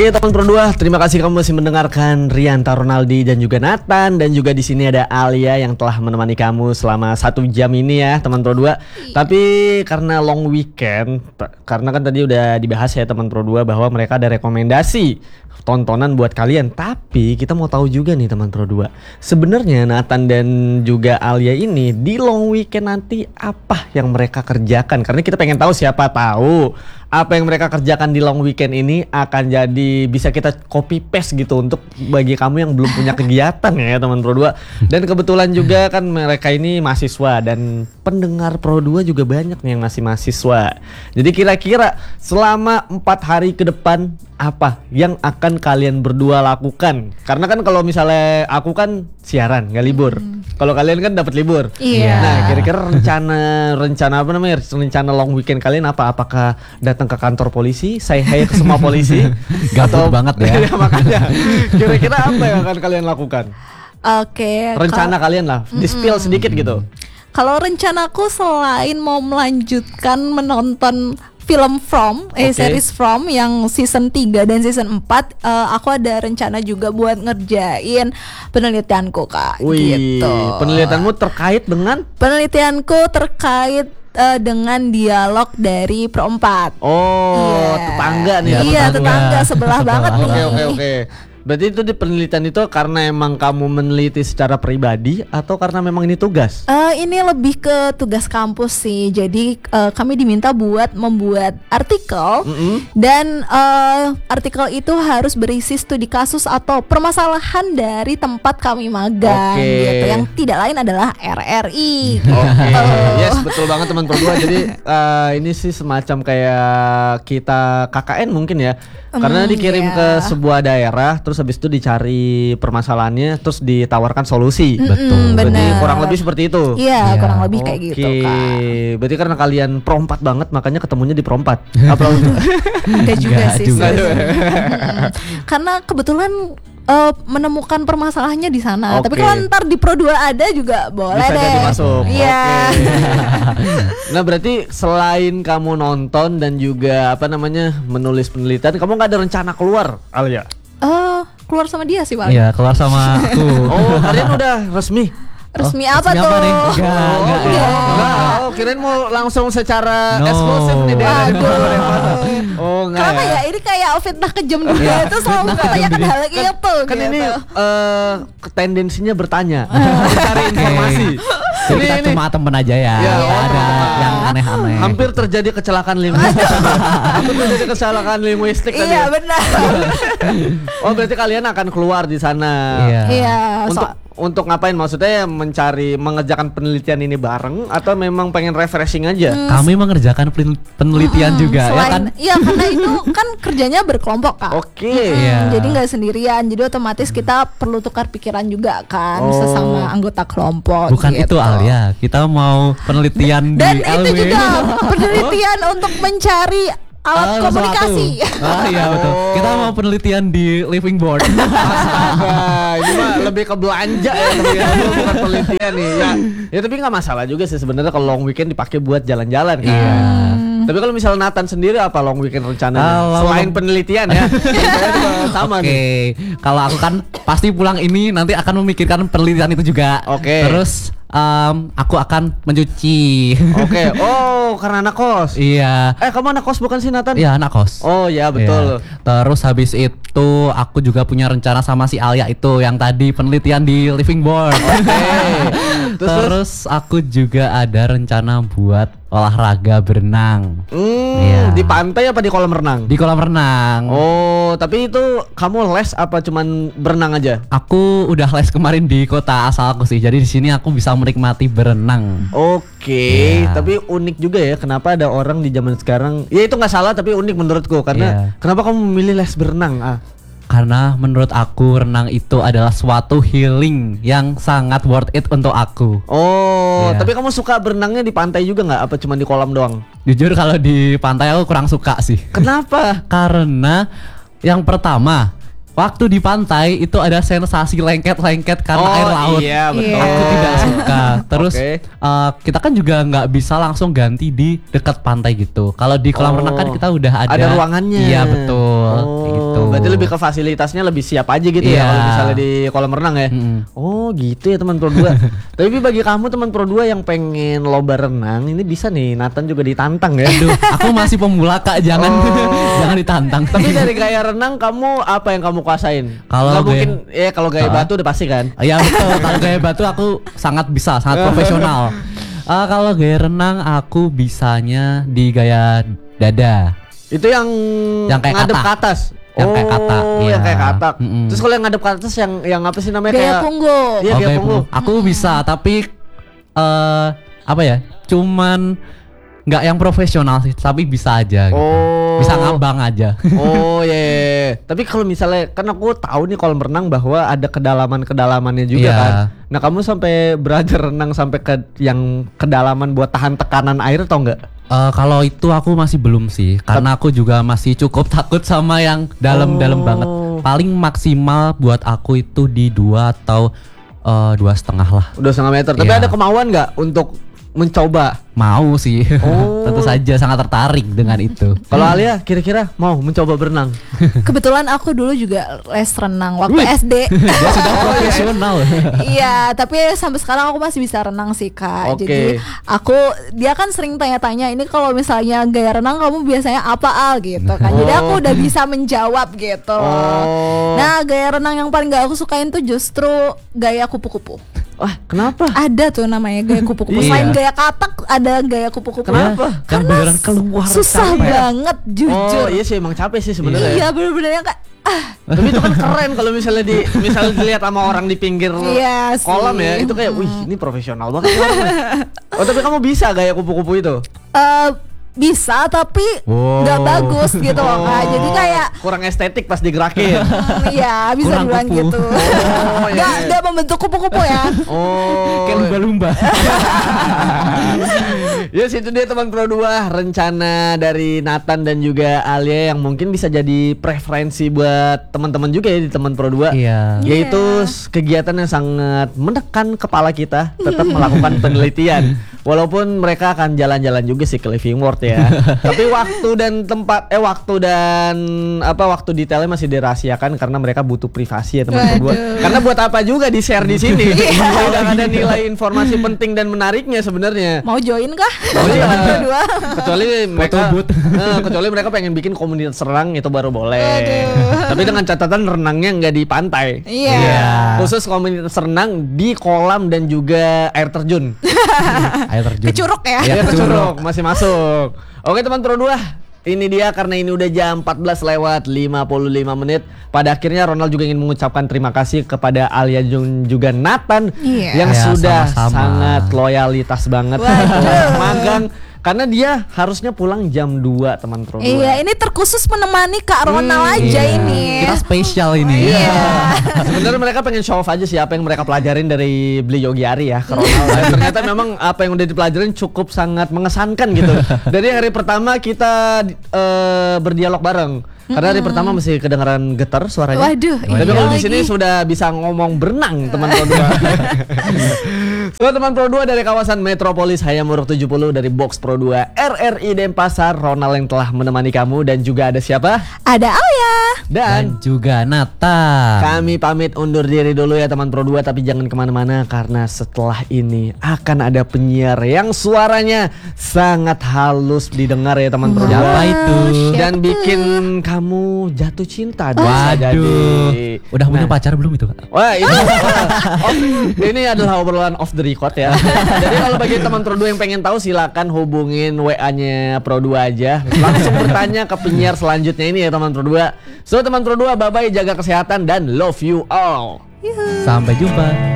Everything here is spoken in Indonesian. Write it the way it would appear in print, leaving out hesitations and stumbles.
Oke teman Pro 2, terima kasih kamu masih mendengarkan Rianta, Ronaldi dan juga Nathan. Dan juga di sini ada Alia yang telah menemani kamu selama 1 jam ini ya teman Pro 2. Tapi karena long weekend, karena kan tadi udah dibahas ya teman Pro 2 bahwa mereka ada rekomendasi tontonan buat kalian. Tapi kita mau tahu juga nih teman Pro 2, sebenarnya Nathan dan juga Alia ini di long weekend nanti apa yang mereka kerjakan. Karena kita pengen tahu, siapa tahu apa yang mereka kerjakan di long weekend ini akan jadi bisa kita copy paste gitu untuk bagi kamu yang belum punya kegiatan ya teman Pro 2. Dan kebetulan juga kan mereka ini mahasiswa dan pendengar Pro 2 juga banyak nih yang masih mahasiswa. Jadi kira-kira selama 4 hari ke depan apa yang akan kalian berdua lakukan? Karena kan kalau misalnya aku kan siaran nggak libur, kalau kalian kan dapat libur. Iya. Nah kira-kira rencana apa namanya, rencana long weekend kalian apa? Apakah datang ke kantor polisi, say hi ke semua polisi? Gabut banget ya. Ya makanya kira-kira apa yang akan kalian lakukan? Oke. Rencana kalian lah, di-spill sedikit gitu. Kalau rencanaku selain mau melanjutkan menonton film series From yang season 3 dan season 4, aku ada rencana juga buat ngerjain penelitianku Kak. Wih, gitu. penelitianmu terkait dengan? Penelitianku terkait dengan dialog dari Pro 4. Oh, tetangga nih. Iya, tetangga sebelah banget nih. Oke. Berarti itu di penelitian itu karena emang kamu meneliti secara pribadi atau karena memang ini tugas? Ini lebih ke tugas kampus sih. Jadi kami diminta buat membuat artikel dan artikel itu harus berisi studi kasus atau permasalahan dari tempat kami magang gitu. Yang tidak lain adalah RRI. Oke. Yes, betul banget teman Pro 2. Jadi ini sih semacam kayak kita KKN mungkin ya. Karena dikirim ke sebuah daerah, terus habis itu dicari permasalahannya, terus ditawarkan solusi. Betul. Berarti kurang lebih seperti itu. Iya, kurang lebih kayak gitu Kak. Berarti karena kalian Pro 4 banget, makanya ketemunya di Pro 4. Apa? Enggak juga sih. juga. Karena kebetulan menemukan permasalahannya di sana. Oke. Tapi kalau ntar di Pro 2 ada juga boleh Bisa deh. jadi masuk. Iya. Nah berarti selain kamu nonton dan juga apa namanya menulis penelitian, kamu nggak ada rencana keluar, Alia? Keluar sama dia sih Pak. Iya, keluar sama aku. Oh, kalian udah resmi? Resmi apa resmi tuh? apa nih? Enggak. Oh, kirain mau langsung secara eksklusif nih dia. Oh, enggak. Kenapa Ya? ya? Ini kayak fitnah kejam juga. Itu selalu mempertanyakan hal itu. Kan gitu. ini tendensinya bertanya, mencari informasi. Jadi kita cuma temen aja ya. Iya. Nggak ada yang aneh-aneh. Hampir terjadi kecelakaan linguistik. Hampir terjadi kecelakaan linguistik tadi. Iya benar. Oh, berarti kalian akan keluar di sana. Iya. Iya. Untuk ngapain, maksudnya mengerjakan penelitian ini bareng atau memang pengen refreshing aja? Kami mengerjakan penelitian juga ya kan. Iya karena itu kan kerjanya berkelompok Kak. Oke. Iya. Jadi nggak sendirian. Jadi otomatis kita perlu tukar pikiran juga kan sesama anggota kelompok. Bukan gitu. itu Alia, kita mau penelitian Dan di itu LW. juga penelitian untuk mencari alat komunikasi. Iya betul. Kita mau penelitian di living board. Astaga, ini mah lebih ke belanja ya, bukan penelitian nih. Ya tapi nggak masalah juga sih sebenarnya kalau long weekend dipakai buat jalan-jalan kan. Iya. Tapi kalau misalnya Nathan sendiri apa long weekend rencananya? Selain penelitian ya. Saya juga sama nih. Oke, kalau aku kan pasti pulang ini nanti akan memikirkan penelitian itu juga. Oke. Terus aku akan mencuci. Oke. Oh, karena anak kos. Iya. Kamu anak kos bukan sih Nathan? Iya, anak kos. Oh ya betul. Iya. Terus habis itu aku juga punya rencana sama si Alia itu yang tadi penelitian di living board. Oke. Terus aku juga ada rencana buat olahraga berenang. Iya. Di pantai apa di kolam renang? Di kolam renang. Oh, tapi itu kamu les apa cuman berenang aja? Aku udah les kemarin di kota asalku sih. Jadi di sini aku bisa menikmati berenang. Oke, Iya. tapi unik juga ya kenapa ada orang di zaman sekarang. Ya itu nggak salah tapi unik menurutku karena kenapa kamu memilih les berenang? Karena menurut aku renang itu adalah suatu healing yang sangat worth it untuk aku. Oh, Iya. tapi kamu suka berenangnya di pantai juga nggak? Apa cuma di kolam doang? Jujur kalau di pantai aku kurang suka sih. Kenapa? Karena yang pertama, waktu di pantai itu ada sensasi lengket-lengket karena air laut. Iya betul. Aku tidak suka. Terus Oke. kita kan juga nggak bisa langsung ganti di dekat pantai gitu. Kalau di kolam renang kan kita udah ada Ada ruangannya. Iya betul. kayak gitu. Berarti lebih ke fasilitasnya lebih siap aja gitu ya Iya. kalau misalnya di kolam renang ya. Oh gitu ya teman Pro 2. Tapi bagi kamu teman Pro 2 yang pengen lomba renang, ini bisa nih Nathan juga ditantang ya. Aduh, aku masih pemula Kak, jangan jangan ditantang. Tapi dari gaya renang kamu apa yang kamu kuasain? Kalau Nggak gaya- mungkin ya kalau gaya batu udah pasti kan. Ya betul, kalau gaya batu aku sangat bisa, sangat profesional. Kalau gaya renang aku bisanya di gaya dada. Itu yang kayak ngadep katak. ke atas. Yang kayak katak, Oh, iya. yang kayak katak. Mm-mm. Terus kalau yang ngadep ke atas yang apa sih namanya Gaya kayak punggung. Iya, gaya punggung. Aku bisa, tapi apa ya? Cuman nggak yang profesional sih, tapi bisa aja. Gitu. Oh. Bisa ngabang aja. Oh iya. Tapi kalau misalnya kan aku tahu nih kolam renang bahwa ada kedalaman-kedalamannya juga Iya. kan. Nah, kamu sampai belajar renang sampai ke yang kedalaman buat tahan tekanan air atau enggak? Kalau itu aku masih belum sih, karena aku juga masih cukup takut sama yang dalam-dalam Oh. banget. Paling maksimal buat aku itu di 2 atau 2,5 lah. Udah 1,5 meter. Tapi Iya. ada kemauan nggak untuk mencoba? Mau sih, Oh. tentu saja sangat tertarik dengan itu. Kalau Alia kira-kira mau mencoba berenang? Kebetulan aku dulu juga les renang waktu Wih. SD. Dia sudah profesional. Iya, tapi sampai sekarang aku masih bisa renang sih Kak. Oke. Jadi dia kan sering tanya-tanya, ini kalau misalnya gaya renang kamu biasanya apa Al gitu kan. Jadi aku udah bisa menjawab gitu. Oh. Nah, gaya renang yang paling gak aku sukain tuh justru gaya kupu-kupu. Wah, kenapa? Ada tuh namanya gaya kupu-kupu. Iya. Selain gaya katak, ada gaya kupu-kupu. Kenapa? Kan beneran keluar Susah capek. banget, jujur. Oh iya sih emang capek sih sebenarnya. Iya, bener-bener yang kayak Tapi itu kan keren kalau misalnya dilihat sama orang di pinggir Iya sih. kolam ya, itu kayak wih ini profesional banget. Oh tapi kamu bisa gaya kupu-kupu itu? bisa tapi Wow. nggak bagus gitu loh Kak. Jadi kayak kurang estetik pas digerakin. iya bisa Kurang dibilang kupu. gitu. Oh, iya, iya. Nggak membentuk kupu-kupu ya. Oh. Kayak lumba-lumba. Yes, itu dia teman Pro 2 rencana dari Nathan dan juga Alia yang mungkin bisa jadi preferensi buat teman-teman juga ya di teman Pro 2. Iya. Yaitu kegiatan yang sangat menekan kepala kita tetap melakukan penelitian. Walaupun mereka akan jalan-jalan juga sih ke Living World ya. Tapi waktu dan waktu detailnya masih dirahasiakan karena mereka butuh privasi ya teman Pro 2. Waduh. Karena buat apa juga di-share di sini. Tidak ada nilai informasi penting dan menariknya sebenarnya. Mau join kah? Oh, iya. Teman berdua. Kecuali mereka pengen bikin komunitas renang itu baru boleh. Aduh. Tapi dengan catatan renangnya nggak di pantai. Iya. Khusus komunitas renang di kolam dan juga air terjun. Air terjun. Ke Curug ya. Iya, Ya, ke Curug masih masuk. Oke teman Pro 2. Ini dia karena ini udah jam 14 lewat 55 menit. Pada akhirnya Ronald juga ingin mengucapkan terima kasih kepada Alia dan juga Nathan Iya. yang Ya, sudah sama-sama. sangat loyalitas banget Waduh. magang karena dia harusnya pulang jam 2 teman Pro 2. Iya, ini terkhusus menemani Kak Ronald aja Iya. ini. Kita spesial ini. Iya. Sebenarnya mereka pengen show off aja sih apa yang mereka pelajarin dari Beli Yogi Ari ya ke Ronald. Dan ternyata memang apa yang udah dipelajarin cukup sangat mengesankan gitu. Dari hari pertama kita berdialog bareng. Karena hari pertama masih kedengaran getar suaranya. Waduh, Tapi iya kalau di lagi. sini sudah bisa ngomong berenang teman Pro 2. So teman Pro 2 dari kawasan Metropolis Hayam Murug 70 dari Box Pro 2 RRI Denpasar, Ronald yang telah menemani kamu dan juga ada siapa? Ada Alia. Dan Dan juga Nathan. kami pamit undur diri dulu ya teman Pro 2. Tapi jangan kemana-mana karena setelah ini akan ada penyiar yang suaranya sangat halus didengar ya teman Pro 2. Siapa itu? Dan Siapa bikin kamu jatuh cinta bisa Waduh. jadi. Udah punya Nah. pacar belum itu, Kak? Wah ini adalah obrolan off the record ya. Jadi kalau bagi teman Pro 2 yang pengen tahu silakan hubungin WA-nya Pro 2 aja. Langsung bertanya ke penyiar selanjutnya ini ya teman Pro 2. So teman Pro 2 bye bye, jaga kesehatan dan love you all. Sampai jumpa.